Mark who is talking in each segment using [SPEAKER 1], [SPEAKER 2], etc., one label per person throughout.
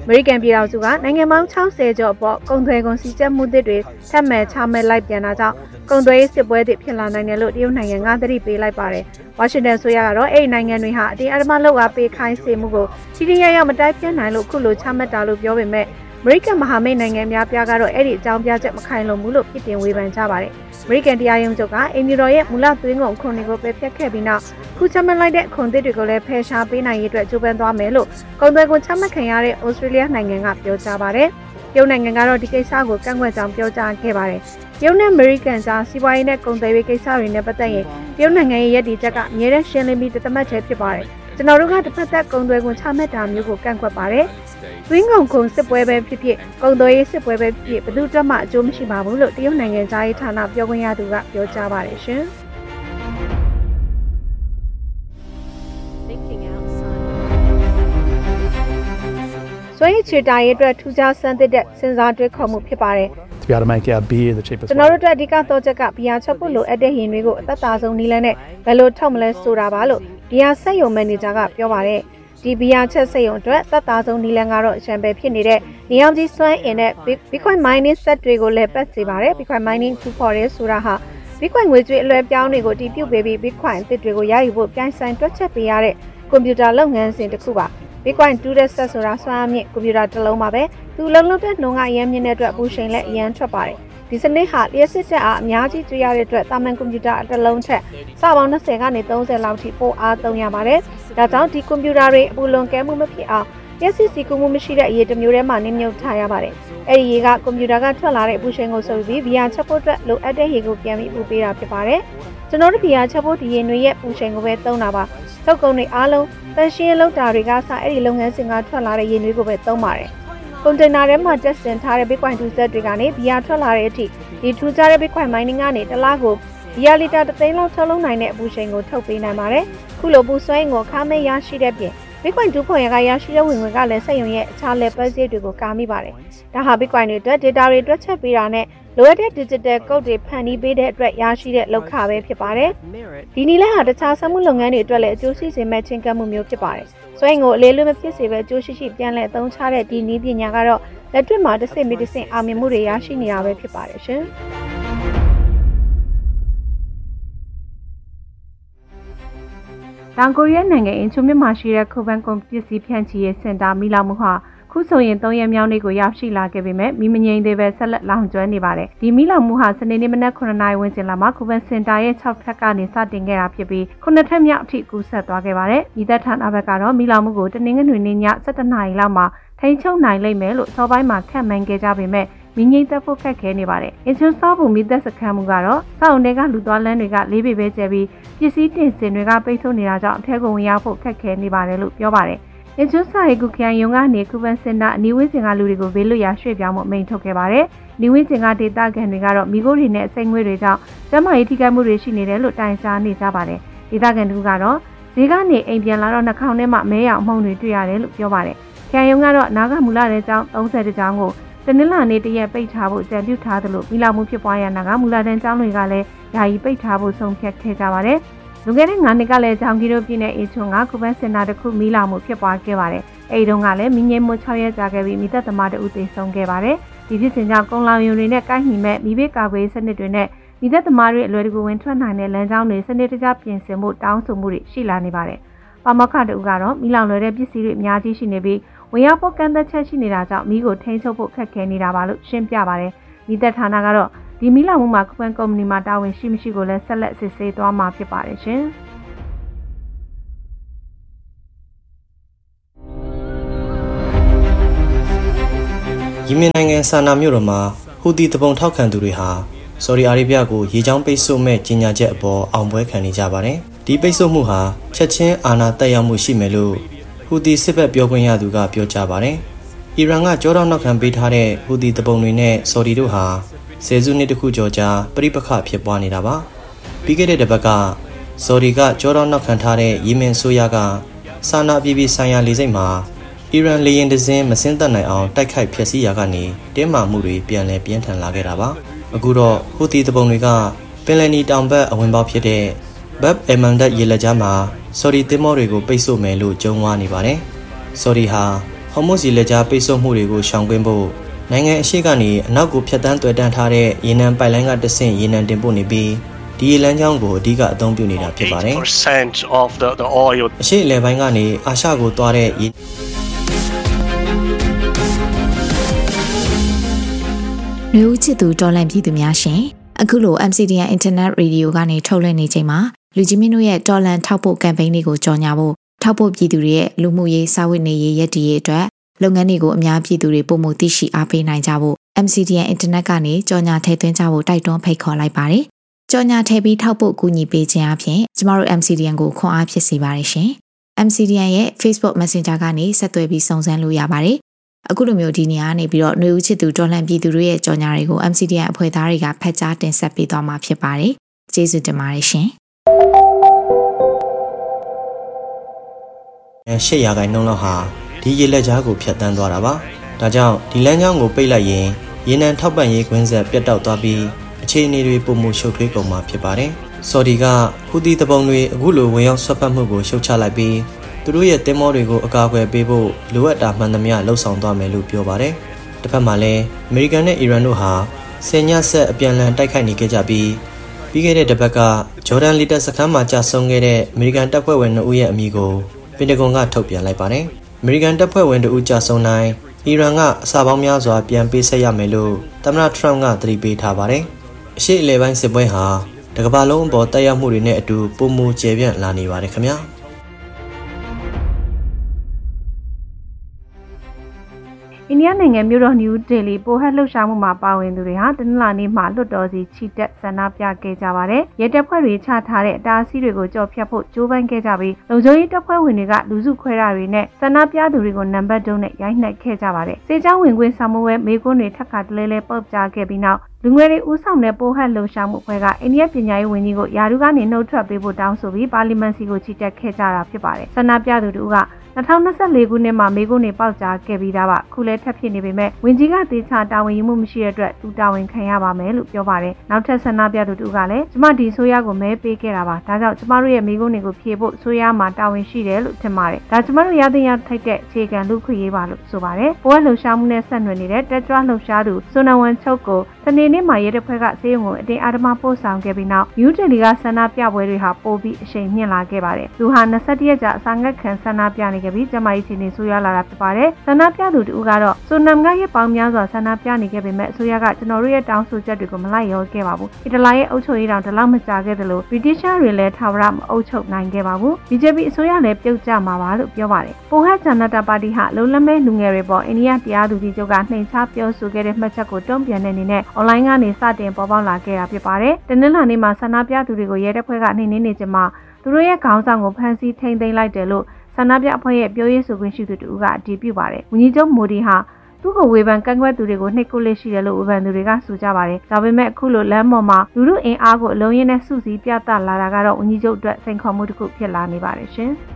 [SPEAKER 1] American ပြည်တော်စုကနိုင်ငံပေါင်း60ကျော်ပေါ်ကုန်သွယ်ကုန်စီးကျက်မှုသစ်တွေထပ်မံချမှတ်လိုက်ပြန်တာကြောင့်ကုန်သွယ်ရေးစစ်ပွဲတွေဖြစ်လာနိုင်တယ်လို့တရုတ်နိုင်ငံကသတိပေးလိုက်ပါတယ်။ဝါရှင်တန်ဆိုရကတော့အဲ့ဒီနိုင်ငံတွေဟာအတင်းအဓမ္မလုပ်အားပေးခိုင်းစေမှုကိုထိထိရောက်ရောက်မတိုက်ပြတ်နိုင်လို့ခုလိုချမှတ်တာလို့ပြောပေမဲ့အမေရိကန်မဟာမိတ်နိုင်ငံများပြားကတော့အဲ့ဒီအကြောင်းပြချက်မခိုင်လုံဘူးလို့ပြစ်တင်ဝေဖန်ကြပါတယ်။အမေရိကန်တရားရုံးချုပ်ကအင်မြူတော်ရဲ့မူလသွင်းကုန်အခွန်တွေကိုပယ်ဖျက်ခဲ့ပြီးနောက်ခုချမှတ်လိုက်တဲ့အခွန်သစ်တွေကိုလည်းဖယ်ရှားပေးနိုင်ရေးအတွက်ကြိုးပမ်းသွားမယ်လို့ကုန်သွယ်ကုန်ချမှတ်ခံရတဲ့ဩစတြေးလျနိုင်ငံကပြောကြားပါတယ်။တရုတ်နိုင်ငံကတော့ဒီကိစ္စကိုကန့်ကွက်ကြောင်းပြောကြားခဲ့ပါတယ်။တရုတ်နဲ့အမေရိကန်ကြားစီးပွားရေးနဲ့ကုန်သွယ်ရေးကိစ္စတွေနဲ့ပတ်သက်ရင်တရုတ်နိုင်ငံရဲ့ရည်တည်ချက်ကအမြဲတမ်းရှင်းလင်းပြီးတမတ်ချဲဖြစ်ပါတယ်။ကျွန်တော်တို့ကတစ်ဖက်သက်ကုန်သွယ်ကုန်ချမှတ်တာမျိုးကိုကန့်ကွက်ပါတယ်။သွင်းကုန်ကုန်စစ်ပွဲပဲဖြစ်ဖြစ်ကုန်သွယ်ရေးစစ်ပွဲပဲဖြစ်ဖြစ်ဘယ်သူ့အတွက်မှအကျိုးမရှိပါဘူးလို့တရုတ်နိုင်ငံသားရေးဌာနပြောခွင့်ရသူကပြောကြားပါတယ်ရှင်။所以去大一段土家生的身上对科目ဖြစ်ပါတယ်
[SPEAKER 2] To be able to make our beer the cheapest.
[SPEAKER 1] ကျွန်တော်တို့အတွက်အဓိကတော့ချက်ကဘီယာချက်ဖို့လိုအပ်တဲ့ရင်တွေကိုအသက်သာဆုံးနည်းလမ်းနဲ့ဘယ်လိုထုတ်မလဲဆိုတာပါလို့ဘီယာစက်ရုံမန်နေဂျာကပြောပါတယ်ဒီဘီယာချက်စက်ရုံအတွက်သက်သာဆုံးနည်းလမ်းကတော့ရှမ်ပယ်ဖြစ်နေတဲ့နေအောင်ကြီးစွမ်းအင်နဲ့ Bitcoin mining set တွေကိုလည်းပတ်စေပါတယ် Bitcoin mining ထူဖော်ရဲဆိုတာဟာ Bitcoin ငွေကြေးအလွှဲပြောင်းတွေကိုတည်ပြုပေးပြီး Bitcoin အသစ်တွေကိုရယူဖို့ပြိုင်ဆိုင်တွက်ချက်ပေးရတဲ့ကွန်ပျူတာလုပ်ငန်းစဉ်တစ်ခုပါBitcoin 2 set ဆိုတာစွမ်းအားမြင့်ကွန်ပျူတာတစ်လုံးပါပဲသူလုံးလုံးတဲ့နှုန်းကအရန်မြင့်တဲ့အတွက်ပူချိန်လည်းအရန်ထွက်ပါတယ်ဒီစနစ်ဟာလျှက်စစ်ချက်အားအများကြီးကျွေးရတဲ့အတွက်တာမန်ကွန်ပျူတာတစ်လုံးထက်စပေါင်း20ကနေ30လောက်ထိပိုအားသုံးရပါတယ်ဒါကြောင့်ဒီကွန်ပျူတာတွေအပူလွန်ကဲမှုမဖြစ်အောင်လျှက်စစ်စီကူမှုမရှိတဲ့အရေးတစ်မျိုးထဲမှာနင်းမြုပ်ထားရပါတယ်အဲ့ဒီရေကကွန်ပျူတာကထွက်လာတဲ့အပူချိန်ကိုစုပ်ပြီးဗီယာချက်ဖို့အတွက်လိုအပ်တဲ့ရေကိုပြန်ပြီးပူပေးတာဖြစ်ပါတယ်ကျွန်တော်တို့ဗီယာချက်ဖို့ဒီရေတွေရဲ့ပူချိန်ကိုပဲသုံးတာပါထုတ်ကုန်တွေအားလုံးတန်ရှင်းလောက်တာတွေကစအဲ့ဒီလုပ်ငန်းစဉ်ကထွက်လာတဲ့ရေနွေးကိုပဲသုံးပါတယ်။ကွန်တိန်နာထဲမှာတက်ဆင်ထားတဲ့ Bitcoin 2 set တွေကနေဘီယာထွက်လာတဲ့အထိဒီထူကြတဲ့ Bitcoin mining ကနေတစ်လားကိုဘီယာလီတာ3သိန်းလောက်ထုတ်လုပ်နိုင်တဲ့အပူချိန်ကိုထုတ်ပေးနိုင်ပါတယ်။ခုလိုပူဆွဲရင်ကိုခါမဲရရှိတဲ့ပြင် Bitcoin 2 point ရရရှိတဲ့ဝင်ငွေကလည်းစက်ရုံရဲ့အခြား level တွေကိုကာမိပါတယ်။ဒါဟာ Bitcoin တွေအတွက် data တွေတွက်ချက်ပေးတာနဲ့လိုအပ်တဲ့ digital code တွေဖန်တီးပေးတဲ့အတွက်ရရှိတဲ့လောက်ခပဲဖြစ်ပါတယ်။ဒီနည်းလမ်းဟာတခြားစက်မှုလုပ်ငန်းတွေအတွက်လည်းအကျိုးရှိစေမဲ့ချင်းကပ်မှုမျိုးဖြစ်ပါတယ်။စွမ်းကိုအလေးလွတ်မဖြစ်စေပဲအကျိုးရှိရှိပြန်လည်အသုံးချတဲ့ဒီနည်းပညာကတော့လက်တွေ့မှာတစ်စိတ်တစ်စိတ်အောင်မြင်မှုတွေရရှိနေတာပဲဖြစ်ပါတယ်ရှင်။တောင်ကိုရီးယားနိုင်ငံအင်ချူမြစ်မှာရှိတဲ့ခုဘန်ကွန်ပစ္စည်းဖြန့်ချီရေးစင်တာမိလောင်မှုဟာခုဆိုရင်3ရက်မြောက်နေ့ကိုရောက်ရှိလာခဲ့ပေမဲ့မိမငိမ့်သေးပဲဆက်လက်လောင်ကျွမ်းနေပါတယ်။ဒီမိလောင်မှုဟာစနေနေ့မနက်9နာရီဝန်းကျင်လောက်မှာခုဘန်စင်တာရဲ့6ထပ်ကနေစတင်ခဲ့တာဖြစ်ပြီး9ထပ်မြောက်အထိကူးဆက်သွားခဲ့ပါတယ်။မိသက်ဌာနဘက်ကတော့မိလောင်မှုကိုတနင်္ဂနွေနေ့ည7:00နာရီလောက်မှာထိန်းချုပ်နိုင်လိမ့်မယ်လို့စောပိုင်းမှာခန့်မှန်းခဲ့ကြပေမဲ့မိငိမ့်သက်ဖို့ခက်ခဲနေပါတယ်။အင်ချွန်စောဘူးမိသက်စခန်းမှုကတော့စောက်အုံတွေကလူသွားလမ်းတွေကလေးပေပဲကျဲပြီးပစ္စည်းတင်စင်တွေကပိတ်ဆို့နေတာကြောင့်အထက်ကိုဝင်ရောက်ဖို့ခက်ခဲနေပါတယ်လို့ပြောပါတယ်။အင်ချွန်စာရေးကုခရိုင်ယုံကနေခုဘန်စင်တာအနီးဝန်းကျင်ကလူတွေကိုဘေးလွတ်ရာရွှေ့ပြောင်းမှုအမိန့်ထုတ်ခဲ့ပါတယ်။ဒီဝန်းကျင်ကဒေသခံတွေကတော့မိခိုးတွေနဲ့အစိမ့်ငွေတွေကြောင့်ကျန်းမာရေးထိခိုက်မှုတွေရှိနေတယ်လို့တိုင်ကြားနေကြပါတယ်။ဒေသခံတို့ကတော့ဈေးကနေအိမ်ပြန်လာတော့နှာခေါင်းထဲမှာမဲရောင်မှုန့်တွေတွေ့ရတယ်လို့ပြောပါတယ်။ခရိုင်ယုံကတော့နားကမူလာတဲ့ကျောင်း30ကျောင်းကိုတနင်္လာနေ့တရက်ပိတ်ထားဖို့ကြံပြုထားသလိုမိလောင်မှုဖြစ်ပွားရနာကမူလာတန်းကျောင်းတွေကလည်းယာယီပိတ်ထားဖို့ဆုံးဖြတ်ခဲ့ကြပါတယ်။လူငယ်တဲ့9နှစ်ကလည်းကျောင်းကြီးတို့ပြည်နယ်အေချွန်ကခုဘန်စင်တာတစ်ခုမိလောင်မှုဖြစ်ပွားခဲ့ပါတယ်။အဲဒီတုန်းကလည်းမိငိမ့်မှု6ရက်ကြာခဲ့ပြီးမိသက်သမားတို့သေဆုံးခဲ့ပါတယ်။ဒီဖြစ်စဉ်ကြောင့်ကုန်းလောင်ယုံတွေနဲ့ကိုက်ညီမဲ့မိဘကာကွယ်စနစ်တွေနဲ့မိသက်သမားတွေအလွယ်တကူဝင်ထွက်နိုင်တဲ့လမ်းကြောင်းတွေစနစ်တကျပြင်ဆင်ဖို့တောင်းဆိုမှုတွေရှိလာနေပါတယ်။ပါမောက္ခတို့ကတော့မိလောင်လွယ်တဲ့ပစ္စည်းတွေအများကြီးရှိနေပြီးဝင်ရောက်ဖို့ကန့်သက်ချက်ရှိနေတာကြောင့်မိကိုထိန်းချုပ်ဖို့ခက်ခဲနေတာပါလို့ရှင်းပြပါတယ်။မိသက်ဌာနကတော့ဒီမိလောင်မှုမှာခုဘန်ကုမ္ပဏီမှာတာဝန်ရှိမရှိကိုလည်းဆက်လက်စစ်ဆေးသွားမှာဖြစ်ပါတယ်ရှင်။
[SPEAKER 3] ယီမင်နိုင်ငံဆာနာမြို့တော်မှာဟူသီတပုံထောက်ခံသူတွေဟာဆော်ဒီအာရေဗျကိုရေချောင်းပိတ်ဆို့မဲ့ကြီးညာချက်အပေါ်အောင်ပွဲခံနေကြပါတယ်။ဒီပိတ်ဆို့မှုဟာချက်ချင်းအာဏာတက်ရောက်မှုရှိမယ်လို့ဟူသီစစ်ဘက်ပြောခွင့်ရသူကပြောကြားပါတယ်။အီရန်ကကြောတော့နောက်ခံပေးထားတဲ့ဟူသီတပုံတွေနဲ့ဆော်ဒီတို့ဟာဆယ်စုနှစ်တခုကျော်ကြာပြိပခဖြစ်ပွားနေတာပါ။ပြီးခဲ့တဲ့တစ်ပတ်ကဆော်ဒီကကြောတော့နောက်ခံထားတဲ့ယီမင်ဆိုရကဆာနာပြည်ပြည်ဆိုင်ရာလေဆိပ်မှာအီရန်လေယာဉ်တစ်စင်းမဆင်းသက်နိုင်အောင်တိုက်ခိုက်ဖျက်ဆီးရာကနေတင်းမာမှုတွေပြန်လည်ပြင်းထန်လာခဲ့တာပါ။အခုတော့ဟူသီတပုံတွေကပင်လယ်နီတောင်ဘက်အဝင်ပေါက်ဖြစ်တဲ့ဘတ်အမန်ဒတ်ရေလက်ကြားမှာဆော်ဒီသင်္ဘောတွေကိုပိတ်ဆို့မယ်လို့ကြုံဝါနေပါတယ်။ဆော်ဒီဟာဟဟော်မုတ်စီလက်ကြားပိတ်ဆို့မှုတွေကိုရှောင်ကွင်းဖို့နိုင်ငံအရှိကနေအနောက်ကိုဖြတ်တန်းတွေ့တန်းထားတဲ့ရေနံပိုက်လိုင်းကတဆင့်ရေနံတင်ပို့နေပြီးဒီရေလမ်းကြောင်းကိုအဓိကအသုံးပြုနေတာဖြစ်ပါတယ်။
[SPEAKER 4] 80% of the oil
[SPEAKER 3] အရှိအလယ်ပိုင်းကနေအာရှကိုသွားတဲ့
[SPEAKER 5] မျိုးချစ်သူတော်လန့်ပြည်သူများရှင်အခုလို MCDN Internet Radio ကနေထုတ်လွှင့်နေချိန်မှာလူကြီးမင်းတို့ရဲ့တော်လန့်ထောက်ပို့ကမ်ပိန်းတွေကိုကြော်ညာဖို့ထောက်ပို့ပြည်သူတွေရဲ့လူမှုရေးစာဝတ်နေရေးရည်တည်ရေးအတွက်လုပ်ငန်းတွေကိုအများပြည်သူတွေပုံမှုသိရှိအားပေးနိုင်ကြဖို့ MCDN Internet ကနေကြော်ညာထည့်သွင်းကြဖို့တိုက်တွန်းဖိတ်ခေါ်လိုက်ပါတယ်။ကြော်ညာထည့်ပြီးထောက်ပို့ကူညီပေးခြင်းအပြင်ကျမတို့ MCDN ကိုခွန်အားဖြစ်စေပါတယ်ရှင်။ MCDN ရဲ့ Facebook Messenger ကနေဆက်သွယ်ပြီးစုံစမ်းလို့ရပါတယ်။အခုလိုမျိုးဒီနေရာနေပြီးတော့ຫນွေဦးချစ်သူတော်လှန်ပြည်သူတွေရဲ့ကြော်ညာတွေကို MCDN အဖွဲ့သားတွေကဖတ်ကြားတင်ဆက်ပေးသွားမှာဖြစ်ပါတယ်။ကျေးဇူးတင်ပါတယ်ရှင်။
[SPEAKER 3] 8%လောက်ဟာဒီရေလက်ကြားကိုဖျက်ဆီးသွားတာပါ။ဒါကြောင့်ဒီလမ်းကြောင်းကိုပိတ်လိုက်ရင်ရေနံထောက်ပံ့ရေးကွင်းဆက်ပြတ်တောက်သွားပြီးအခြေအနေတွေပုံမှုရှုပ်ထွေးကုန်မှာဖြစ်ပါတယ်။ဆော်ဒီကဟူသီတပုံတွေအခုလိုဝင်ရောက်ဆွတ်ဖက်မှုကိုရှုတ်ချလိုက်ပြီးသူတို့ရဲ့တင်မောတွေကိုအကာအကွယ်ပေးဖို့လိုအပ်တာမှန်သမျှလှုံ့ဆော်သွားမယ်လို့ပြောပါတယ်။တစ်ဖက်မှာလည်းအမေရိကန်နဲ့အီရန်တို့ဟာဆယ်ညဆက်အပြန်အလှန်တိုက်ခိုက်နေကြပြီးပြီးခဲ့တဲ့တစ်ပတ်ကဂျော်ဒန်လီတာစခန်းမှာကြာဆုံးခဲ့တဲ့အမေရိကန်တပ်ဖွဲ့ဝင်2ဦးရဲ့အမည်ကိုပင်တဂွန်ကထုတ်ပြန်လိုက်ပါတယ်။အမေရိကန်တပ်ဖွဲ့ဝင်2ဦးကြာဆုံးတိုင်းအီရန်ကအစာပေါင်းများစွာပြန်ပေးဆက်ရမယ်လို့သမ္မတထရမ့်ကသတိပေးထားပါတယ်။အရှေ့အလယ်ပိုင်းစစ်ပွဲဟာတကမ္ဘာလုံးအပေါ်တက်ရောက်မှုတွေနဲ့အတူပုံမူကျယ်ပြန့်လာနေပါတယ်ခင်ဗျာ။
[SPEAKER 1] အိန္ဒိယနိုင်ငံမြို့တော်နယူးဒေလီပိုဟက်လှုပ်ရှားမှုမှာပါဝင်သူတွေဟာတနင်္လာနေ့မှာလွှတ်တော်စီချီတက်ဆန္ဒပြခဲ့ကြပါတယ်။ရဲတပ်ဖွဲ့တွေချထားတဲ့အတားအဆီးတွေကိုကြော်ဖြတ်ဖို့ကြိုးပမ်းခဲ့ကြပြီးလုံခြုံရေးတပ်ဖွဲ့ဝင်တွေကလူစုခွဲတာတွေနဲ့ဆန္ဒပြသူတွေကိုနံပါတ်တုံးနဲ့ရိုက်နှက်ခဲ့ကြပါတယ်။စေချောင်းဝင်ခွင့်ဆောင်မွေးမေကွန်းတွေထပ်ခါတလဲလဲပုတ်ကြခဲ့ပြီးနောက်လူငယ်တွေဦးဆောင်တဲ့ပိုဟက်လှုပ်ရှားမှုအဖွဲ့ကအိန္ဒိယပညာရေးဝန်ကြီးကိုယာရုကနေနှုတ်ထွက်ပေးဖို့တောင်းဆိုပြီးပါလီမန်စီကိုချီတက်ခဲ့ကြတာဖြစ်ပါတယ်။ဆန္ဒပြသူတို့က2024ခုနှစ်မှာမေကွန်းတွေပေါက်ကြားခဲ့ပြီးသားပါခုလဲထပ်ဖြစ်နေပေမဲ့ဝန်ကြီးကတေချာတာဝန်ယူမှုမရှိတဲ့အတွက်သူတာဝန်ခံရပါမယ်လို့ပြောပါတယ်နောက်ထပ်ဆန္ဒပြသူတို့ကလည်းကျမဒီဆိုရကိုမဲပေးခဲ့တာပါဒါကြောင့်ကျမတို့ရဲ့မေကွန်းတွေကိုဖြေဖို့ဆိုရမှာတာဝန်ရှိတယ်လို့ထင်ပါတယ်ဒါကျမတို့ရတဲ့ရထိုက်တဲ့အခြေခံလူခွင့်ရေးပါလို့ဆိုပါတယ်ဘဝလှုပ်ရှားမှုနဲ့ဆက်နွယ်နေတဲ့တက်ကြွလှုပ်ရှားသူစွန်နဝန်ချုပ်ကိုစနေနေ့မှာရဲတပ်ဖွဲ့ကဆေးရုံကိုအတင်းအဓမ္မပို့ဆောင်ခဲ့ပြီးနောက်ယူတယ်လီကဆန္ဒပြပွဲတွေဟာပိုပြီးအရှိန်မြင့်လာခဲ့ပါတယ်သူဟာ21ရက်ကြာအစာငတ်ခံဆန္ဒပြနေခဲ့ပြီးကျမကြီးချင်းနေဆိုရလာတာဖြစ်ပါတယ်ဆန္ဒပြသူတို့ကတော့စွန်နမ်ကရဲ့ပေါင်းများစွာဆန္ဒပြနေခဲ့ပေမဲ့အစိုးရကကျွန်တော်တို့ရဲ့တောင်းဆိုချက်တွေကိုမလိုက်လျောခဲ့ပါဘူးအီတလီရဲ့အုပ်ချုပ်ရေးတောင်တလောက်မကြာခဲ့သလိုဗြိတိရှတွေလည်းထာဝရမအုပ်ချုပ်နိုင်ခဲ့ပါဘူး BJP အစိုးရလည်းပြုတ်ကျမှာပါလို့ပြောပါတယ်ပိုဟက်ဂျန်နတာပါတီဟာလုံလမဲ့လူငယ်တွေပေါ်အိန္ဒိယတရားသူကြီးချုပ်ကနှိမ်ချပြောဆိုခဲ့တဲ့မှတ်ချက်ကိုတုံ့ပြန်တဲ့အနေနဲ့အွန်လိုင်းကနေစတင်ပေါ်ပေါက်လာခဲ့တာဖြစ်ပါတယ်တနင်္လာနေ့မှာဆန္ဒပြသူတွေကိုရဲတပ်ဖွဲ့ကနှိမ်နင်းနေချိန်မှာသူတို့ရဲ့ခေါင်းဆောင်ကိုဖမ်းဆီးထိန်းသိမ်းလိုက်တယ်လို့ဆန္ဒပြအဖွဲ့ရဲ့ပြောရေးဆိုခွင့်ရှိသူတို့ကအတည်ပြုပါတယ်။ဝန်ကြီးချုပ်မိုဒီဟာသူ့ကိုဝေဖန်ကန့်ကွက်သူတွေကိုနှိပ်ကွပ်လက်ရှိတယ်လို့ဝေဖန်သူတွေကဆိုကြပါတယ်။ဒါပေမဲ့အခုလိုလမ်းပေါ်မှာလူထုအင်အားကိုအလုံးရင်းနဲ့စုစည်းပြသလာတာကတော့ဝန်ကြီးချုပ်အတွက်စိန်ခေါ်မှုတစ်ခုဖြစ်လာနေပါတယ်ရှင်။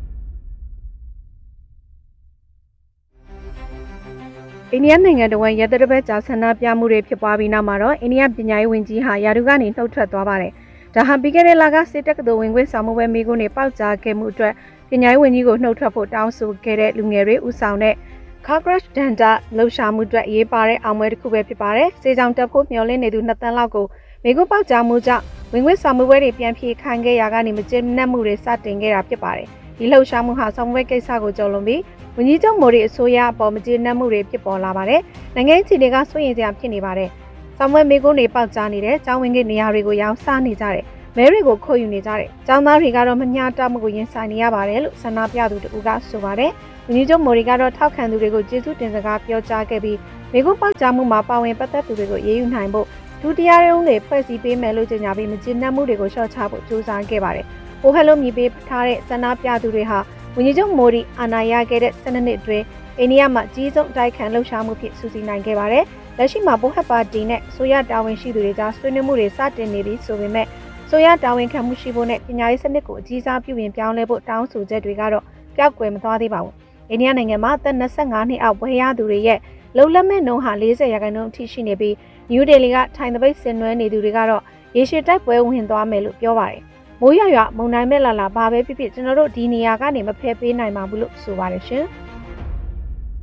[SPEAKER 1] အိန္ဒိယနိုင်ငံတော်ဝန်ရဲတပ်ဖွဲ့ကြာဆန္ဒပြမှုတွေဖြစ်ပွားပြီးနောက်မှာတော့အိန္ဒိယပညာရေးဝန်ကြီးဟာယာရုကနေနှုတ်ထွက်သွားပါတယ်။ဒါဟာပြီးခဲ့တဲ့လကစစ်တပ်ကတော်ဝင်ခွင့်ဆောင်မှုပဲမိကုန်းတွေပေါက်ကြားခဲ့မှုအတွက်ပညာရေးဝန်ကြီးကိုနှုတ်ထွက်ဖို့တောင်းဆိုခဲ့တဲ့လူငယ်တွေဦးဆောင်တဲ့ Cockroach Danda လှုပ်ရှားမှုအတွက်ရေးပါတဲ့အောင်ပွဲတစ်ခုပဲဖြစ်ပါတယ်။စေကြောင်တက်ဖို့မျှော်လင့်နေသူ2တန်းလောက်ကိုမိကုန်းပေါက်ကြားမှုကြောင့်ဝင်ခွင့်ဆောင်မှုပွဲတွေပြန်ဖြေခိုင်းခဲ့ရကနေမကျေနပ်မှုတွေစတင်ခဲ့တာဖြစ်ပါတယ်။ဒီလှုပ်ရှားမှုဟာဆောင်ပွဲကိစ္စကိုကြော်လွန်ပြီးဝန်ကြီးချုပ်မိုဒီအစိုးရအပေါ်မကျေနပ်မှုတွေဖြစ်ပေါ်လာပါတယ်။နိုင်ငံခြားတွေကစိုးရိမ်စရာဖြစ်နေပါတယ်။ဆောင်ပွဲမိကုန်းတွေပေါက်ကြားနေတဲ့ကျောင်းဝင်ကိနေရာတွေကိုရောင်းစားနေကြတယ်။မဲတွေကိုခုတ်ယူနေကြတယ်။ကျောင်းသားတွေကတော့မမျှတမှုကိုရင်ဆိုင်နေရပါတယ်လို့ဆန္ဒပြသူတို့ကဆိုပါတယ်။ဝန်ကြီးချုပ်မိုဒီကတော့ထောက်ခံသူတွေကိုကျေးဇူးတင်စကားပြောကြားခဲ့ပြီးမိကုန်းပေါက်ကြားမှုမှာပါဝင်ပတ်သက်သူတွေကိုရေးယူနိုင်ဖို့ဒုတိယရုံးတွေဖွဲ့စည်းပေးမယ်လို့ကြေညာပြီးမကျေနပ်မှုတွေကိုလျှော့ချဖို့ကြိုးစားခဲ့ပါတယ်။ဟိုဟဲလိုမြည်ပေးထားတဲ့ဆန္ဒပြသူတွေဟာဝန်ကြီးချုပ်မိုဒီအာဏာရခဲ့တဲ့12နှစ်အတွင်းအိန္ဒိယမှာကြီးဆုံးတိုက်ခန်းလှုပ်ရှားမှုဖြစ်စူးစီးနိုင်ခဲ့ပါတယ်။လက်ရှိမှာပိုဟက်ပါတီနဲ့ဆိုရတာဝန်ရှိသူတွေကြားဆွေးနွေးမှုတွေစတင်နေပြီးဆိုပေမဲ့ဆိုရတာဝန်ခံမှုရှိဖို့နဲ့ပညာရေးစနစ်ကိုအကြီးစားပြုပြင်ပြောင်းလဲဖို့တောင်းဆိုချက်တွေကတော့ပျောက်ကွယ်မသွားသေးပါဘူး။အိန္ဒိယနိုင်ငံမှာအသက်25နှစ်အောက်ဝယ်ရသူတွေရဲ့လုံလက်မဲ့နှုန်းဟာ40%အထိရှိနေပြီးနယူးဒေလီကထိုင်တပိတ်ဆင်နွှဲနေသူတွေကတော့ရေရှည်တိုက်ပွဲဝင်သွားမယ်လို့ပြောပါတယ်။မိုးရွာမုန်တိုင်းမဲ့လာဘာပဲဖြစ်ဖြစ်ကျွန်တော်တို့ဒီနေရာကနေမဖယ်ပေးနိုင်ပါဘူးလို့ဆိုပါတယ်ရှင်။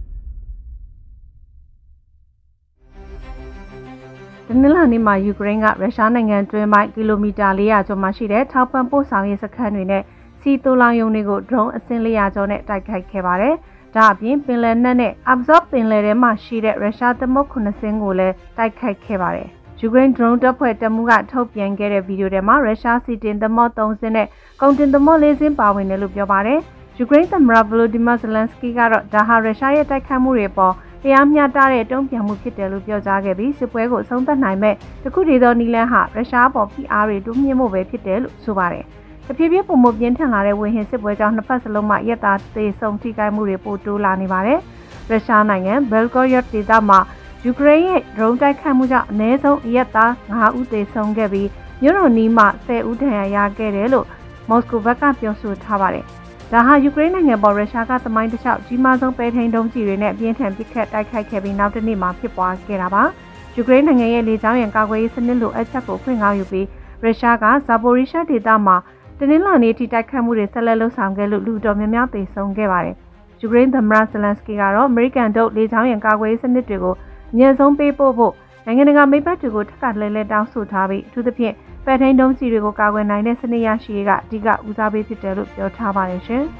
[SPEAKER 1] တနင်္လာနေ့မှာယူကရိန်းကရုရှားနိုင်ငံတွင်းပိုင်းကီလိုမီတာ400ကျော်မှရှိတဲ့ထောက်ပံ့ပို့ဆောင်ရေးစခန်းတွေနဲ့စီတိုလောင်ယုံတွေကို drone အစင်း400ကျော်နဲ့တိုက်ခိုက်ခဲ့ပါတယ်။ဒါအပြင်ပင်လယ်နက်နဲ့ Azov ပင်လယ်ထဲမှာရှိတဲ့ရုရှားသမုတ်9စင်းကိုလည်းတိုက်ခိုက်ခဲ့ပါတယ်။ယူကရိန်း drone တပ်ဖွဲ့တပ်မှူးကထုတ်ပြန်ခဲ့တဲ့ဗီဒီယိုထဲမှာရုရှားစီတင်သမုတ်3စင်းနဲ့ကုန်တင်သမုတ်4စင်းပါဝင်တယ်လို့ပြောပါတယ်။ယူကရိန်းသမ္မတ Volodymyr Zelensky ကတော့ဒါဟာရုရှားရဲ့တိုက်ခိုက်မှုတွေပေါ်တရားမျှတတဲ့တုံ့ပြန်မှုဖြစ်တယ်လို့ပြောကြားခဲ့ပြီးစစ်ပွဲကိုဆုံးသက်နိုင်မဲ့တခုတည်းသောနည်းလမ်းဟာရုရှားပေါ်ဖိအားတွေတိုးမြင့်မှုပဲဖြစ်တယ်လို့ဆိုပါတယ်။တဖြည်းဖြည်းပုံမပြင်းထန်လာတဲ့ဝေဟင်စစ်ပွဲကြောင့်နှစ်ဖက်စလုံးမှာရက်သားသေဆုံးထိခိုက်မှုတွေပိုတိုးလာနေပါတယ်။ရုရှားနိုင်ငံဘယ်လ်ဂိုယက်ဒေသမှာယူကရိန်းရဲ့ drone တိုက်ခိုက်မှုကြောင့်အနည်းဆုံးရက်သား9ဦးသေဆုံးခဲ့ပြီးမြို့တော်နီးမှာ10ဦးဒဏ်ရာရခဲ့တယ်လို့မော်စကိုဘက်ကပြောဆိုထားပါတယ်။ဒါဟာယူကရိန်းနိုင်ငံပေါ်ရုရှားကသမိုင်းတစ်လျှောက်ကြီးမားဆုံးပဲထိန်းဒုံးကျည်တွေနဲ့ပြင်းထန်ပစ်ခတ်တိုက်ခိုက်ခဲ့ပြီးနောက်တစ်နေ့မှာဖြစ်ပွားခဲ့တာပါ။ယူကရိန်းနိုင်ငံရဲ့လေကြောင်းရန်ကာကွယ်ရေးစနစ်လိုအပ်ချက်ကိုဖွင့်ကားယူပြီးရုရှားကဇာပိုရီရှားဒေသမှာတနင်္လာနေ့ထိတိုက်ခတ်မှုတွေဆက်လက်လှုပ်ဆောင်ခဲ့လို့လူတော်များများသေဆုံးခဲ့ပါတယ်။ယူကရိန်းသမ္မတဇလန်စကီကတော့အမေရိကန်တို့လေကြောင်းရန်ကာကွယ်ရေးစနစ်တွေကိုအမြင့်ဆုံးပေးပို့ဖို့နိုင်ငံတကာမိတ်ဘက်တွေကိုထပ်ကလဲတောင်းဆိုထားပြီးအထူးသဖြင့်ပဲထိန်းဒုံးကျည်တွေကိုကာကွယ်နိုင်တဲ့စနစ်ရရှိရေးကအဓိကဦးစားပေးဖြစ်တယ်လို့ပြောထားပါတယ်ရှင်။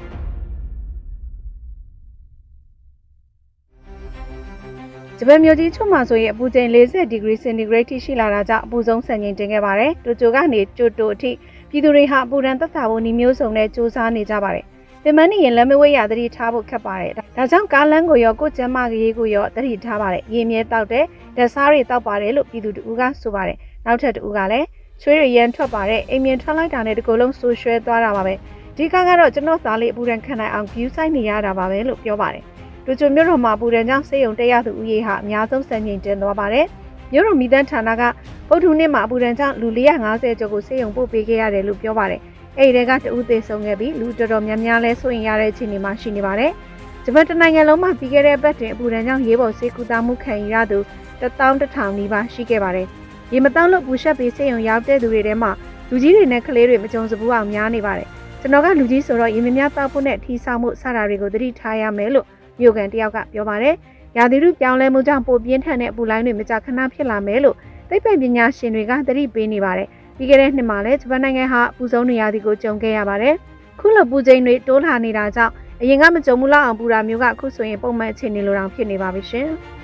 [SPEAKER 1] ဂျပန်မြို့ကြီးချုံမှာဆိုရင်အပူချိန်40ဒီဂရီစင်တီဂရိတ်ထိရှိလာတာကြောင့်အပူဆုံးစံချိန်တင်ခဲ့ပါတယ်။တိုကျိုကနေကျိုတိုအထိပြည်သူတွေဟာအပူဒဏ်သက်သာဖို့နည်းမျိုးစုံနဲ့စူးစမ်းနေကြပါတယ်။ပင်မနေရင်လက်မဝဲရသတိထားဖို့ခက်ပါတယ်။ဒါကြောင့်ကားလမ်းကိုရောကိုကျမ်းမာရေးကိုရောသတိထားပါတယ်။ရေမြဲတောက်တဲ့ဓာတ်စားတွေတောက်ပါတယ်လို့ပြည်သူတို့ကဆိုပါတယ်။နောက်ထပ်တူကလည်းချွေးရရန်ထွက်ပါတယ်အိမ်မြင်ထွက်လိုက်တာနဲ့ဒီကိုယ်လုံးဆူရွှဲသွားတာပါပဲ။ဒီကားကတော့ကျွန်တော်သားလေးအပူဒဏ်ခံနိုင်အောင် view ဆိုင်နေရတာပါပဲလို့ပြောပါတယ်။တိုကျိုမြို့တော်မှာပူဒဏ်ကြောင့်ဆေးရုံတက်ရသူဦးရေဟာအများဆုံးစံချိန်တင်သွားပါတယ်။မြို့တော်မိသားဌာနကဗုဒ္ဓနေ့မှာအပူဒဏ်ကြောင့်လူ450ကျော်ကိုဆေးရုံပို့ပေးခဲ့ရတယ်လို့ပြောပါတယ်။အဲ့ဒီကတဦးသေဆုံးခဲ့ပြီးလူတော်တော်များများလဲဆိုရင်ရတဲ့အခြေအနေမှာရှိနေပါတယ်။ဂျပန်တနိုင်ငံလုံးမှာပြီးခဲ့တဲ့ပတ်တွင်အပူဒဏ်ကြောင့်ရေးပေါ်ဆေးကုသမှုခံယူရသူ11000နီးပါးရှိခဲ့ပါတယ်။ရေမတောင်းလို့ပူရှက်ပြီးဆေးရုံရောက်တဲ့သူတွေထဲမှာလူကြီးတွေနဲ့ကလေးတွေမကြုံစဘူးအောင်များနေပါတယ်။ကျွန်တော်ကလူကြီးဆိုတော့ရေမများတောက်ဖို့နဲ့ထီဆောင်မှုစတာတွေကိုသတိထားရမယ်လို့မြို့ကန်တယောက်ကပြောပါတယ်။ရာသီဥတုပြောင်းလဲမှုကြောင့်ပိုပြင်းထန်တဲ့အပူလိုင်းတွေမကြာခဏဖြစ်လာမယ်လို့သိပ္ပံပညာရှင်တွေကသတိပေးနေပါတယ်။ပြီးခဲ့တဲ့နှစ်မှာလည်းဂျပန်နိုင်ငံဟာပူဆုံးနေရာဒီကိုကြုံခဲ့ရပါတယ်။ခုလိုပူချိန်တွေတိုးလာနေတာကြောင့်အရင်ကမကြုံဘူးလောက်အောင်ပူတာမျိုးကအခုဆိုရင်ပုံမှန်အခြေအနေလိုတောင်ဖြစ်နေပါပြီရှင်။